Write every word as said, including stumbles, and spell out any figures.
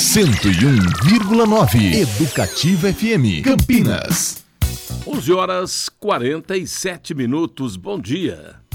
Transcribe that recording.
cento e um vírgula nove Educativa F M Campinas. onze horas e quarenta e sete minutos. Bom dia.